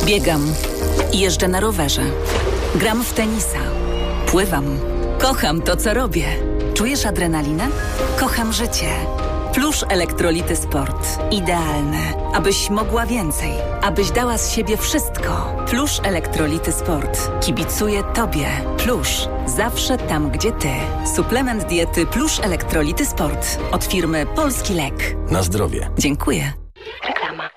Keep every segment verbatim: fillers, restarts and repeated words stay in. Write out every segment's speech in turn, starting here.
Biegam. Jeżdżę na rowerze. Gram w tenisa. Pływam. Kocham to, co robię. Czujesz adrenalinę? Kocham życie. Plusz Elektrolity Sport. Idealne. Abyś mogła więcej. Abyś dała z siebie wszystko. Plusz Elektrolity Sport. Kibicuję Tobie. Plusz. Zawsze tam, gdzie Ty. Suplement diety Plusz Elektrolity Sport. Od firmy Polski Lek. Na zdrowie. Dziękuję. Reklama.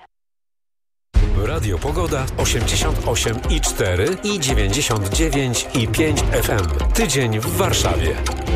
Radio Pogoda osiemdziesiąt osiem i cztery i dziewięćdziesiąt dziewięć i pięć F M. Tydzień w Warszawie.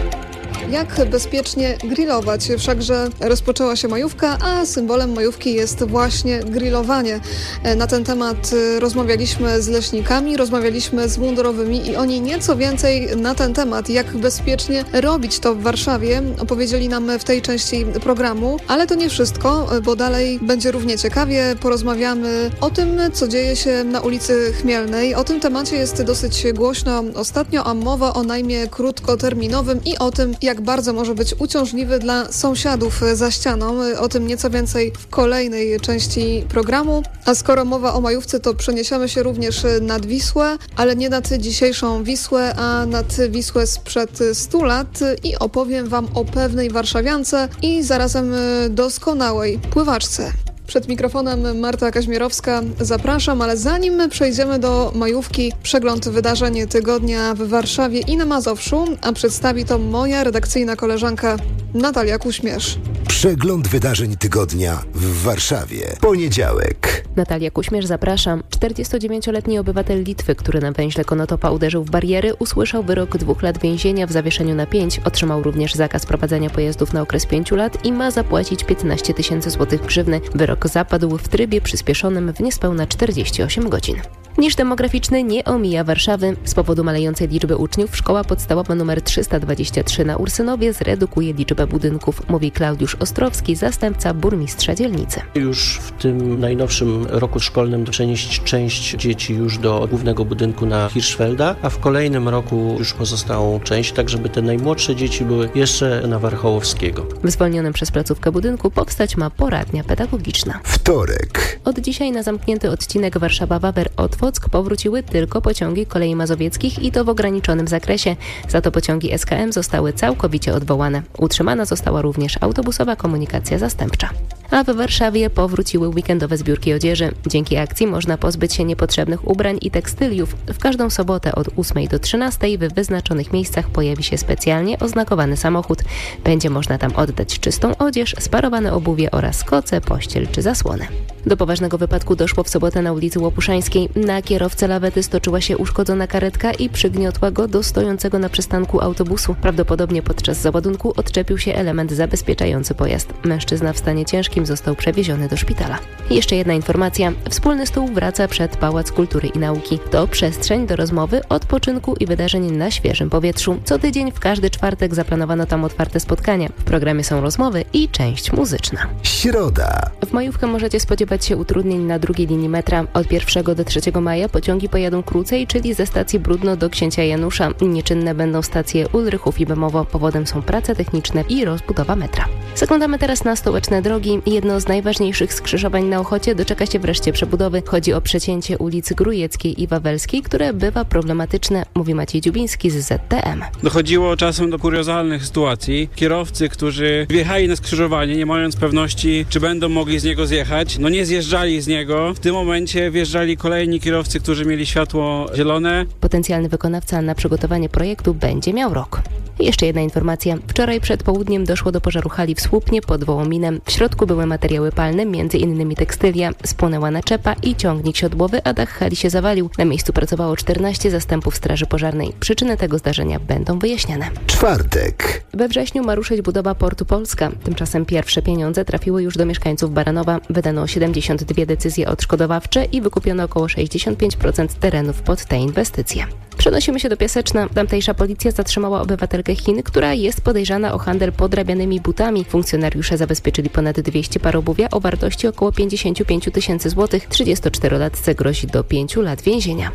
Jak bezpiecznie grillować? Wszakże rozpoczęła się majówka, a symbolem majówki jest właśnie grillowanie. Na ten temat rozmawialiśmy z leśnikami, rozmawialiśmy z mundurowymi i oni nieco więcej na ten temat, jak bezpiecznie robić to w Warszawie, opowiedzieli nam w tej części programu. Ale to nie wszystko, bo dalej będzie równie ciekawie. Porozmawiamy o tym, co dzieje się na ulicy Chmielnej. O tym temacie jest dosyć głośno ostatnio, a mowa o najmie krótkoterminowym i o tym, jak bardzo może być uciążliwy dla sąsiadów za ścianą. O tym nieco więcej w kolejnej części programu. A skoro mowa o majówce, to przeniesiemy się również nad Wisłę, ale nie nad dzisiejszą Wisłę, a nad Wisłę sprzed stu lat i opowiem Wam o pewnej warszawiance i zarazem doskonałej pływaczce. Przed mikrofonem Marta Kaźmierowska. Zapraszam, ale zanim przejdziemy do majówki, przegląd wydarzeń tygodnia w Warszawie i na Mazowszu, a przedstawi to moja redakcyjna koleżanka Natalia Kuśmierz. Przegląd wydarzeń tygodnia w Warszawie. Poniedziałek. Natalia Kuśmierz, zapraszam. czterdziestodziewięcioletni obywatel Litwy, który na węźle Konotopa uderzył w bariery, usłyszał wyrok dwóch lat więzienia w zawieszeniu na pięć. Otrzymał również zakaz prowadzenia pojazdów na okres pięciu lat i ma zapłacić piętnaście tysięcy złotych grzywny. Wyrok zapadł w trybie przyspieszonym w niespełna czterdzieści osiem godzin. Niż demograficzny nie omija Warszawy. Z powodu malejącej liczby uczniów szkoła podstawowa nr trzysta dwadzieścia trzy na Ursynowie zredukuje liczbę budynków, mówi Klaudiusz Ostrowski, zastępca burmistrza dzielnicy. Już w tym najnowszym roku szkolnym przenieść część dzieci już do głównego budynku na Hirschfelda, a w kolejnym roku już pozostałą część, tak żeby te najmłodsze dzieci były jeszcze na Warchołowskiego. W zwolnionym przez placówkę budynku powstać ma poradnia pedagogiczna. Wtorek. Od dzisiaj na zamknięty odcinek Warszawa-Wawer-Otwock powróciły tylko pociągi kolei mazowieckich i to w ograniczonym zakresie. Za to pociągi S K M zostały całkowicie odwołane. Utrzymana została również autobusowa komunikacja zastępcza. A w Warszawie powróciły weekendowe zbiórki odzieży. Dzięki akcji można pozbyć się niepotrzebnych ubrań i tekstyliów. W każdą sobotę od ósmej do trzynastej w wyznaczonych miejscach pojawi się specjalnie oznakowany samochód. Będzie można tam oddać czystą odzież, sparowane obuwie oraz koce, pościel czy zasłony. Do poważnego wypadku doszło w sobotę na ulicy Łopuszańskiej. Na kierowcę lawety stoczyła się uszkodzona karetka i przygniotła go do stojącego na przystanku autobusu. Prawdopodobnie podczas załadunku odczepił się element zabezpieczający pojazd. Mężczyzna w stanie ciężkim został przewieziony do szpitala. I jeszcze jedna informacja. Wspólny stół wraca przed Pałac Kultury i Nauki. To przestrzeń do rozmowy, odpoczynku i wydarzeń na świeżym powietrzu. Co tydzień w każdy czwartek zaplanowano tam otwarte spotkania. W programie są rozmowy i część muzyczna. Środa. W majówkę możecie spodziewać się utrudnień na drugiej linii metra. Od pierwszego do trzeciego maja pociągi pojadą krócej, czyli ze stacji Brudno do Księcia Janusza. Nieczynne będą stacje Ulrychów i Bemowo. Powodem są prace techniczne i rozbudowa metra. Zaglądamy teraz na stołeczne drogi. Jedno z najważniejszych skrzyżowań na Ochocie doczeka się wreszcie przebudowy. Chodzi o przecięcie ulic Grujeckiej i Wawelskiej, które bywa problematyczne, mówi Maciej Dziubiński z Z T M. Dochodziło czasem do kuriozalnych sytuacji. Kierowcy, którzy wjechali na skrzyżowanie, nie mając pewności, czy będą mogli z niego zjechać, no nie zjeżdżali z niego. W tym momencie wjeżdżali kolejni kierowcy, którzy mieli światło zielone. Potencjalny wykonawca na przygotowanie projektu będzie miał rok. I jeszcze jedna informacja. Wczoraj przed południem doszło do pożaru hali w Słupnie pod Wołominem. W środku były materiały palne, między innymi tekstylia. Spłonęła naczepa i ciągnik siodłowy, a dach hali się zawalił. Na miejscu pracowało czternaście zastępów straży pożarnej. Przyczyny tego zdarzenia będą wyjaśniane. Czwartek. We wrześniu ma ruszyć budowa Portu Polska. Tymczasem pierwsze pieniądze trafiły już do mieszkańców Baranowa. Wydano siedemdziesiąt dwie decyzje odszkodowawcze i wykupiono około sześćdziesiąt pięć procent terenów pod te inwestycje. Przenosimy się do Piaseczna. Tamtejsza policja zatrzymała obywatelkę Chin, która jest podejrzana o handel podrabianymi butami. Funkcjonariusze zabezpieczyli ponad dwieście par obuwia o wartości około pięćdziesiąt pięć tysięcy złotych. trzydziestoczterolatce grozi do pięciu lat więzienia.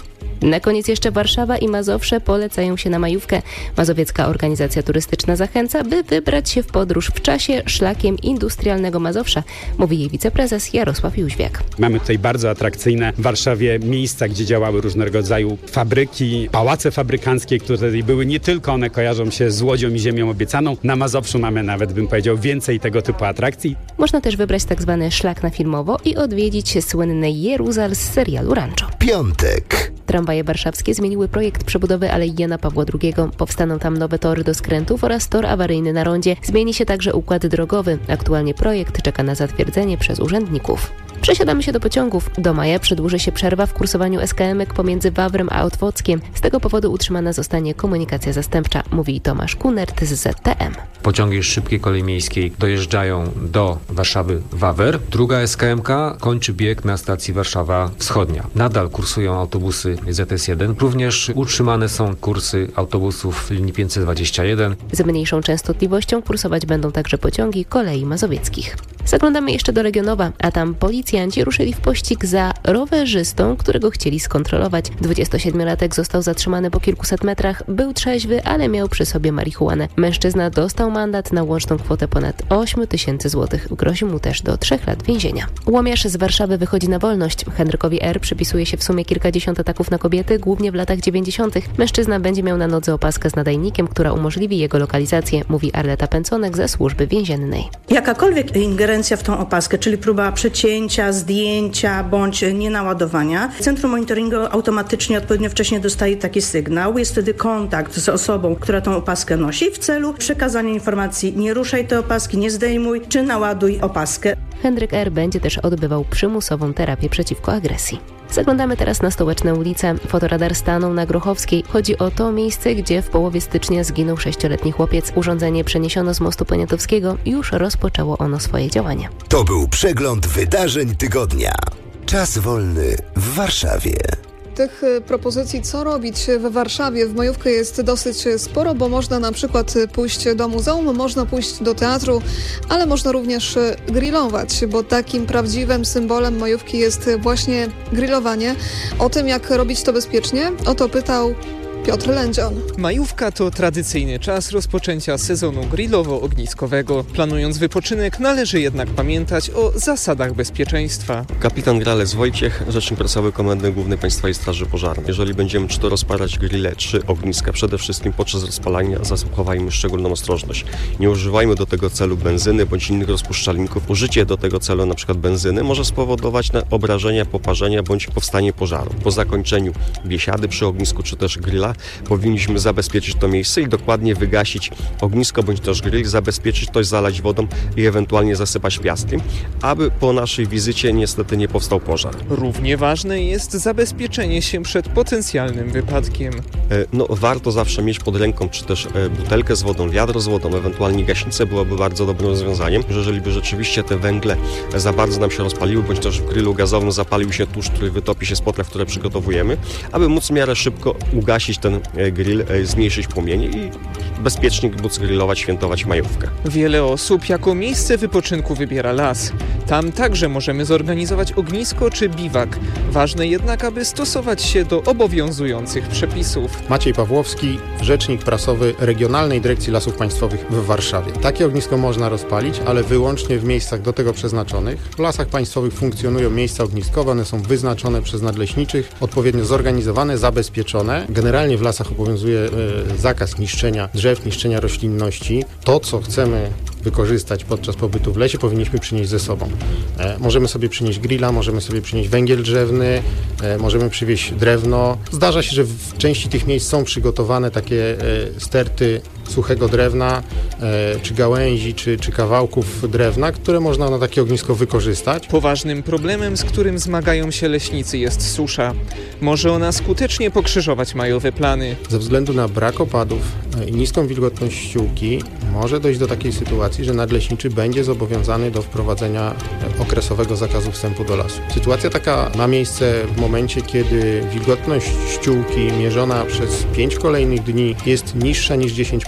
Na koniec jeszcze Warszawa i Mazowsze polecają się na majówkę. Mazowiecka Organizacja Turystyczna zachęca, by wybrać się w podróż w czasie szlakiem industrialnego Mazowsza, mówi jej wiceprezes Jarosław Jóźwiak. Mamy tutaj bardzo atrakcyjne w Warszawie miejsca, gdzie działały różnego rodzaju fabryki, pałace fabrykanckie, które tutaj były. Nie tylko one kojarzą się z Łodzią i Ziemią Obiecaną. Na Mazowszu mamy nawet, bym powiedział, więcej tego typu atrakcji. Można też wybrać tak zwany szlak na filmowo i odwiedzić słynny Jeruzal z serialu Rancho. Piątek. Tramwaje warszawskie zmieniły projekt przebudowy Alei Jana Pawła drugiego. Powstaną tam nowe tory do skrętów oraz tor awaryjny na rondzie. Zmieni się także układ drogowy. Aktualnie projekt czeka na zatwierdzenie przez urzędników. Przesiadamy się do pociągów. Do maja przedłuży się przerwa w kursowaniu es ka emek pomiędzy Wawrem a Otwockiem. Z tego powodu utrzymana zostanie komunikacja zastępcza, mówi Tomasz Kunert z zet te em. Pociągi szybkiej kolei miejskiej dojeżdżają do Warszawy-Wawer. Druga es ka emka kończy bieg na stacji Warszawa Wschodnia. Nadal kursują autobusy zet es jeden. Również utrzymane są kursy autobusów linii pięćset dwadzieścia jeden. Z mniejszą częstotliwością kursować będą także pociągi kolei mazowieckich. Zaglądamy jeszcze do Regionowa, a tam policjanci ruszyli w pościg za rowerzystą, którego chcieli skontrolować. dwudziestosiedmiolatek został zatrzymany po kilkuset metrach, był trzeźwy, ale miał przy sobie marihuanę. Mężczyzna dostał mandat na łączną kwotę ponad osiem tysięcy złotych. Grozi mu też do trzech lat więzienia. Łomiarz z Warszawy wychodzi na wolność. Henrykowi R. przypisuje się w sumie kilkadziesiąt ataków na kobiety, głównie w latach dziewięćdziesiątych. Mężczyzna będzie miał na nodze opaskę z nadajnikiem, która umożliwi jego lokalizację, mówi Arleta Pęconek ze służby więziennej. Jakakolwiek ingerencja w tą opaskę, czyli próba przecięcia, zdjęcia bądź nienaładowania, Centrum Monitoringu automatycznie odpowiednio wcześnie dostaje taki sygnał. Jest wtedy kontakt z osobą, która tą opaskę nosi w celu przekazania informacji: nie ruszaj tej opaski, nie zdejmuj, czy naładuj opaskę. Henryk R. będzie też odbywał przymusową terapię przeciwko agresji. Zaglądamy teraz na Stołeczne ulice. Fotoradar stanął na Grochowskiej. Chodzi o to miejsce, gdzie w połowie stycznia zginął sześcioletni chłopiec. Urządzenie przeniesiono z mostu Poniatowskiego. Już rozpoczęło ono swoje działanie. To był przegląd wydarzeń tygodnia. Czas wolny w Warszawie. Tych propozycji, co robić we Warszawie w majówkę, jest dosyć sporo, bo można na przykład pójść do muzeum, można pójść do teatru, ale można również grillować, bo takim prawdziwym symbolem majówki jest właśnie grillowanie. O tym, jak robić to bezpiecznie, o to pytał Piotr Lędzion. Majówka to tradycyjny czas rozpoczęcia sezonu grillowo-ogniskowego. Planując wypoczynek, należy jednak pamiętać o zasadach bezpieczeństwa. Kapitan Grales Wojciech, rzecznik prasowy Komendy Głównej Państwowej Straży Pożarnej. Jeżeli będziemy czy to rozpalać grille, czy ogniska, przede wszystkim podczas rozpalania zachowajmy szczególną ostrożność. Nie używajmy do tego celu benzyny bądź innych rozpuszczalników. Użycie do tego celu np. benzyny może spowodować obrażenia, poparzenia bądź powstanie pożaru. Po zakończeniu biesiady przy ognisku czy też grilla powinniśmy zabezpieczyć to miejsce i dokładnie wygasić ognisko bądź też grill, zabezpieczyć to, zalać wodą i ewentualnie zasypać piaskiem, aby po naszej wizycie niestety nie powstał pożar. Równie ważne jest zabezpieczenie się przed potencjalnym wypadkiem. No, warto zawsze mieć pod ręką czy też butelkę z wodą, wiadro z wodą, ewentualnie gaśnicę byłoby bardzo dobrym rozwiązaniem. Jeżeli by rzeczywiście te węgle za bardzo nam się rozpaliły, bądź też w grillu gazowym zapalił się tłuszcz, który wytopi się z potraw, które przygotowujemy, aby móc w miarę szybko ugasić ten grill, zmniejszyć płomienie i bezpiecznie móc grillować, świętować majówkę. Wiele osób jako miejsce wypoczynku wybiera las. Tam także możemy zorganizować ognisko czy biwak. Ważne jednak, aby stosować się do obowiązujących przepisów. Maciej Pawłowski, rzecznik prasowy Regionalnej Dyrekcji Lasów Państwowych w Warszawie. Takie ognisko można rozpalić, ale wyłącznie w miejscach do tego przeznaczonych. W lasach państwowych funkcjonują miejsca ogniskowe, one są wyznaczone przez nadleśniczych, odpowiednio zorganizowane, zabezpieczone. Generalnie w lasach obowiązuje e, zakaz niszczenia drzew, niszczenia roślinności. To, co chcemy wykorzystać podczas pobytu w lesie, powinniśmy przynieść ze sobą. E, możemy sobie przynieść grilla, możemy sobie przynieść węgiel drzewny, e, możemy przywieźć drewno. Zdarza się, że w części tych miejsc są przygotowane takie e, sterty suchego drewna, e, czy gałęzi, czy, czy kawałków drewna, które można na takie ognisko wykorzystać. Poważnym problemem, z którym zmagają się leśnicy, jest susza. Może ona skutecznie pokrzyżować majowe plany. Ze względu na brak opadów i niską wilgotność ściółki może dojść do takiej sytuacji, że nadleśniczy będzie zobowiązany do wprowadzenia okresowego zakazu wstępu do lasu. Sytuacja taka ma miejsce w momencie, kiedy wilgotność ściółki mierzona przez pięć kolejnych dni jest niższa niż dziesięć procent.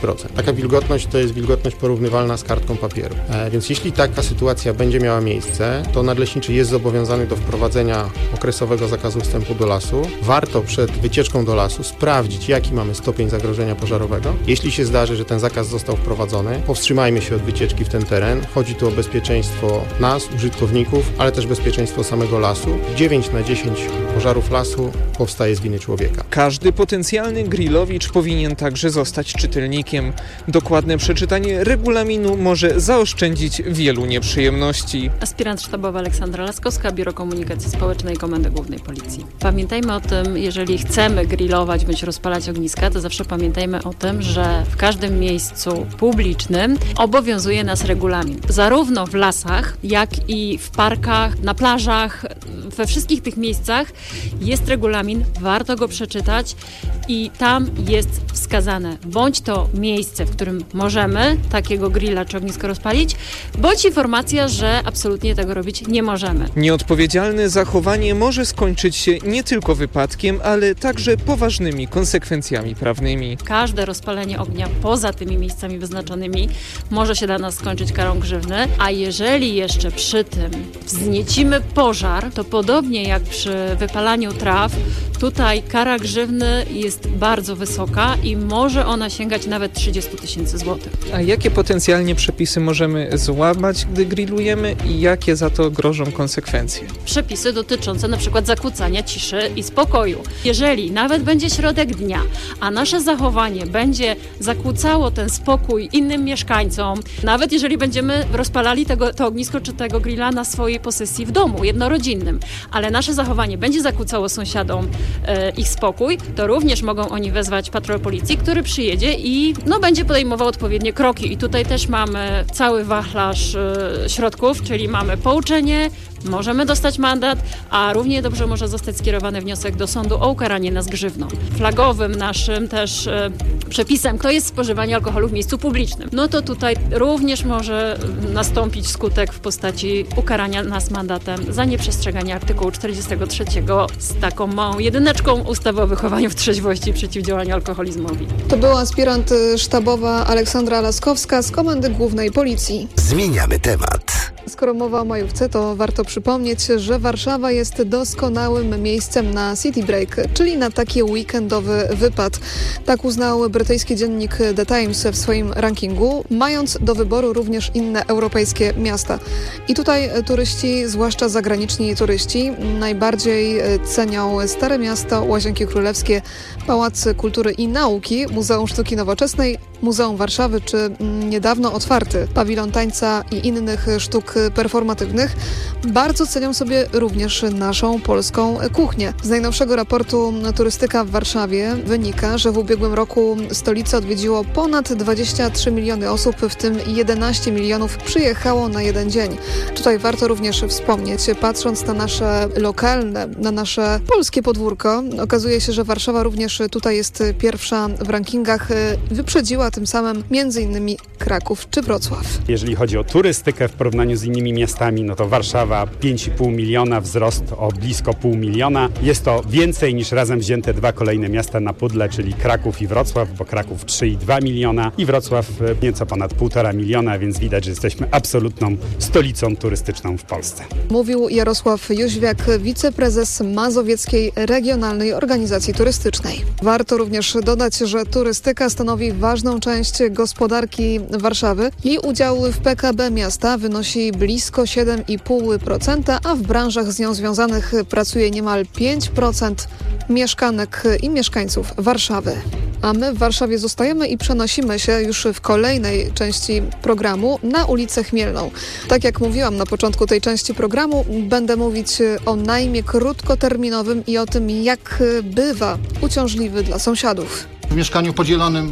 procent. Taka wilgotność to jest wilgotność porównywalna z kartką papieru. E, więc jeśli taka sytuacja będzie miała miejsce, to nadleśniczy jest zobowiązany do wprowadzenia okresowego zakazu wstępu do lasu. Warto przed wycieczką do lasu sprawdzić, jaki mamy stopień zagrożenia pożarowego. Jeśli się zdarzy, że ten zakaz został wprowadzony, powstrzymajmy się od wycieczki w ten teren. Chodzi tu o bezpieczeństwo nas, użytkowników, ale też bezpieczeństwo samego lasu. dziewięć na dziesięć pożarów lasu powstaje z winy człowieka. Każdy potencjalny grillowicz powinien także zostać czytelnikiem. Dokładne przeczytanie regulaminu może zaoszczędzić wielu nieprzyjemności. Aspirant sztabowy Aleksandra Laskowska, Biuro Komunikacji Społecznej Komendy Głównej Policji. Pamiętajmy o tym, jeżeli chcemy grillować bądź rozpalać ogniska, to zawsze pamiętajmy o tym, że w każdym miejscu publicznym obowiązuje nas regulamin. Zarówno w lasach, jak i w parkach, na plażach, we wszystkich tych miejscach jest regulamin, warto go przeczytać i tam jest wskazane bądź to miejsce, w którym możemy takiego grilla czy ognisko rozpalić, bądź informacja, że absolutnie tego robić nie możemy. Nieodpowiedzialne zachowanie może skończyć się nie tylko wypadkiem, ale także poważnymi konsekwencjami prawnymi. Każde rozpalenie ognia poza tymi miejscami wyznaczonymi może się dla nas skończyć karą grzywny, a jeżeli jeszcze przy tym wzniecimy pożar, to podobnie jak przy wypalaniu traw, tutaj kara grzywny jest bardzo wysoka i może ona sięgać nawet trzydzieści tysięcy złotych. A jakie potencjalnie przepisy możemy złamać, gdy grillujemy i jakie za to grożą konsekwencje? Przepisy dotyczące na przykład zakłócania ciszy i spokoju. Jeżeli nawet będzie środek dnia, a nasze zachowanie będzie zakłócało ten spokój innym mieszkańcom, nawet jeżeli będziemy rozpalali tego, to ognisko czy tego grilla na swojej posesji w domu jednorodzinnym, ale nasze zachowanie będzie zakłócało sąsiadom e, ich spokój, to również mogą oni wezwać patrol policji, który przyjedzie i no, będzie podejmował odpowiednie kroki. I tutaj też mamy cały wachlarz e, środków, czyli mamy pouczenie, możemy dostać mandat, a równie dobrze może zostać skierowany wniosek do sądu o ukaranie nas grzywną. Flagowym naszym też e, przepisem to jest spożywanie alkoholu w miejscu publicznym. No to tutaj również może nastąpić skutek w postaci ukarania nas mandatem za nieprzestrzeganie artykułu czterdziestego trzeciego z taką małą jedyneczką ustawy o wychowaniu w trzeźwości i przeciwdziałaniu alkoholizmowi. To była aspirant sztabowa Aleksandra Laskowska z Komendy Głównej Policji. Zmieniamy temat. Skoro mowa o majówce, to warto przypomnieć, że Warszawa jest doskonałym miejscem na city break, czyli na taki weekendowy wypad. Tak uznał brytyjski dziennik The Times w swoim rankingu, mając do wyboru również inne europejskie miasta. I tutaj turyści, zwłaszcza zagraniczni turyści, najbardziej cenią Stare Miasto, Łazienki Królewskie, Pałac Kultury i Nauki, Muzeum Sztuki Nowoczesnej, Muzeum Warszawy czy niedawno otwarty Pawilon Tańca i innych sztuk performatywnych. Bardzo cenią sobie również naszą polską kuchnię. Z najnowszego raportu Turystyka w Warszawie wynika, że w ubiegłym roku stolicę odwiedziło ponad dwadzieścia trzy miliony osób, w tym jedenaście milionów przyjechało na jeden dzień. Tutaj warto również wspomnieć, patrząc na nasze lokalne, na nasze polskie podwórko, okazuje się, że Warszawa również tutaj jest pierwsza w rankingach, wyprzedziła tym samym między innymi Kraków czy Wrocław. Jeżeli chodzi o turystykę w porównaniu z innymi miastami, no to Warszawa pięć i pół miliona, wzrost o blisko pół miliona. Jest to więcej niż razem wzięte dwa kolejne miasta na pudle, czyli Kraków i Wrocław, bo Kraków trzy i dwa miliona i Wrocław nieco ponad półtora miliona, więc widać, że jesteśmy absolutną stolicą turystyczną w Polsce. Mówił Jarosław Jóźwiak, wiceprezes Mazowieckiej Regionalnej Organizacji Turystycznej. Warto również dodać, że turystyka stanowi ważną część gospodarki Warszawy. Jej udział w P K B miasta wynosi blisko siedem i pół procent, a w branżach z nią związanych pracuje niemal pięć procent mieszkanek i mieszkańców Warszawy. A my w Warszawie zostajemy i przenosimy się już w kolejnej części programu na ulicę Chmielną. Tak jak mówiłam na początku tej części programu, będę mówić o najmie krótkoterminowym i o tym, jak bywa uciążliwy dla sąsiadów. W mieszkaniu podzielonym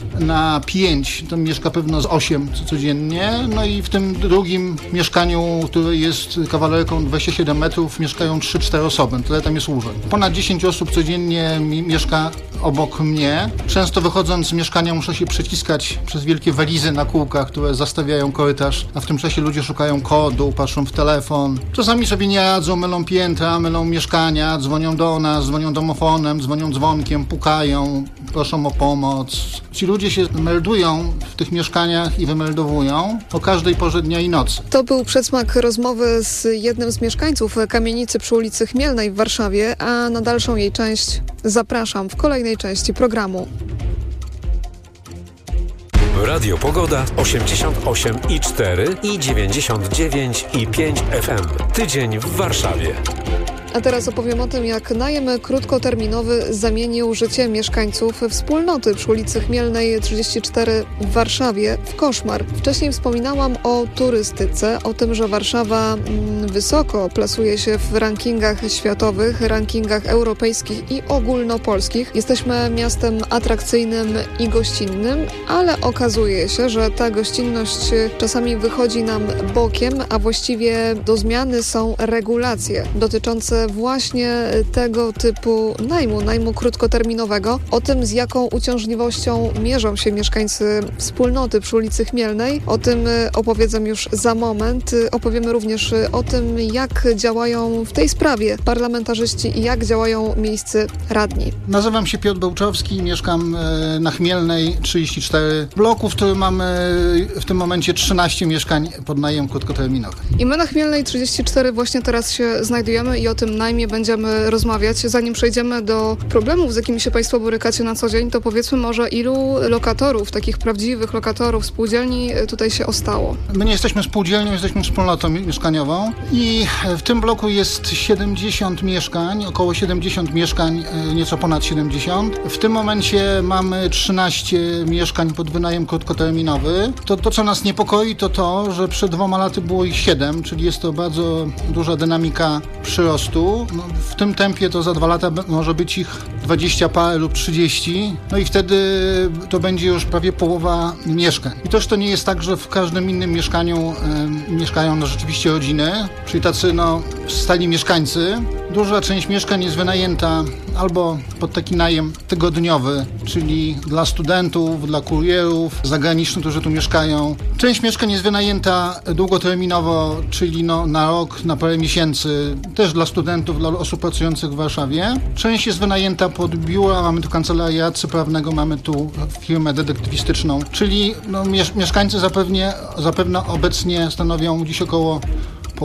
na pięć, to mieszka pewno z osiem codziennie, no i w tym drugim mieszkaniu, które jest kawalerką dwadzieścia siedem metrów, mieszkają trzy cztery osoby, tyle tam jest łóżek. Ponad dziesięć osób codziennie mi mieszka obok mnie. Często wychodząc z mieszkania muszę się przeciskać przez wielkie walizy na kółkach, które zastawiają korytarz, a w tym czasie ludzie szukają kodu, patrzą w telefon. Czasami sobie nie radzą, mylą piętra, mylą mieszkania, dzwonią do nas, dzwonią domofonem, dzwonią dzwonkiem, pukają, proszą o pomoc. Ci ludzie ludzie się meldują w tych mieszkaniach i wymeldowują o każdej porze dnia i nocy. To był przedsmak rozmowy z jednym z mieszkańców kamienicy przy ulicy Chmielnej w Warszawie, a na dalszą jej część zapraszam w kolejnej części programu. Radio Pogoda osiemdziesiąt osiem i cztery i dziewięćdziesiąt dziewięć i pięć F M. Tydzień w Warszawie. A teraz opowiem o tym, jak najem krótkoterminowy zamienił życie mieszkańców wspólnoty przy ulicy Chmielnej trzydzieści cztery w Warszawie w koszmar. Wcześniej wspominałam o turystyce, o tym, że Warszawa mm, wysoko plasuje się w rankingach światowych, rankingach europejskich i ogólnopolskich. Jesteśmy miastem atrakcyjnym i gościnnym, ale okazuje się, że ta gościnność czasami wychodzi nam bokiem, a właściwie do zmiany są regulacje dotyczące właśnie tego typu najmu, najmu krótkoterminowego. O tym, z jaką uciążliwością mierzą się mieszkańcy wspólnoty przy ulicy Chmielnej, o tym opowiedzę już za moment. Opowiemy również o tym, jak działają w tej sprawie parlamentarzyści i jak działają miejscy radni. Nazywam się Piotr Bełczowski, mieszkam na Chmielnej trzydzieści cztery bloku, w którym mamy w tym momencie trzynaście mieszkań pod najem krótkoterminowy. I my na Chmielnej trzydzieści cztery właśnie teraz się znajdujemy i o tym najmie będziemy rozmawiać. Zanim przejdziemy do problemów, z jakimi się Państwo borykacie na co dzień, to powiedzmy może, ilu lokatorów, takich prawdziwych lokatorów spółdzielni tutaj się ostało? My nie jesteśmy spółdzielnią, jesteśmy wspólnotą mieszkaniową i w tym bloku jest siedemdziesiąt mieszkań, około siedemdziesiąt mieszkań, nieco ponad siedemdziesiąt. W tym momencie mamy trzynaście mieszkań pod wynajem krótkoterminowy. To, to co nas niepokoi, to to, że przed dwoma laty było ich siedem, czyli jest to bardzo duża dynamika przyrostu. No, w tym tempie to za dwa lata może być ich dwadzieścia parę lub trzydzieści, no i wtedy to będzie już prawie połowa mieszkań. I też to nie jest tak, że w każdym innym mieszkaniu y, mieszkają no, rzeczywiście rodziny, czyli tacy no, stali mieszkańcy. Duża część mieszkań jest wynajęta albo pod taki najem tygodniowy, czyli dla studentów, dla kurierów zagranicznych, którzy tu mieszkają. Część mieszkań jest wynajęta długoterminowo, czyli no, na rok, na parę miesięcy, też dla studentów, dla osób pracujących w Warszawie. Część jest wynajęta pod biura, mamy tu kancelarię radcy prawnego, mamy tu firmę detektywistyczną, czyli no, miesz- mieszkańcy zapewne, zapewne obecnie stanowią dziś około